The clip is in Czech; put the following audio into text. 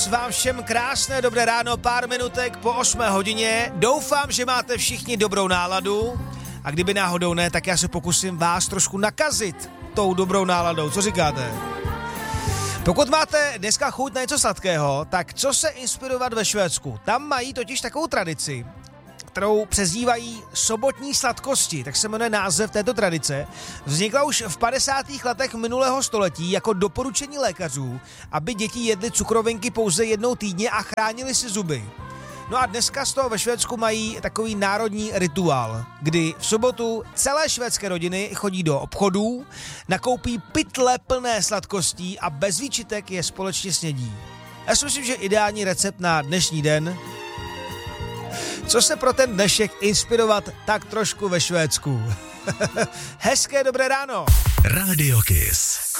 Vám všem krásné dobré ráno, pár minutek po 8 hodině. Doufám, že máte všichni dobrou náladu a kdyby náhodou ne, tak já se pokusím vás trošku nakazit tou dobrou náladou. Co říkáte? Pokud máte dneska chuť na něco sladkého, tak co se inspirovat ve Švédsku? Tam mají totiž takovou tradici, kterou přezdívají sobotní sladkosti, tak se jmenuje název této tradice. Vznikla už v 50. letech minulého století jako doporučení lékařů, aby děti jedly cukrovinky pouze jednou týdně a chránili si zuby. No a dneska z toho ve Švédsku mají takový národní rituál, kdy v sobotu celé švédské rodiny chodí do obchodů, nakoupí pytle plné sladkostí a bez výčitek je společně snědí. Já si myslím, že ideální recept na dnešní den. Co se pro ten dnešek inspirovat tak trošku ve Švédsku? Hezké dobré ráno. Radio Kiss.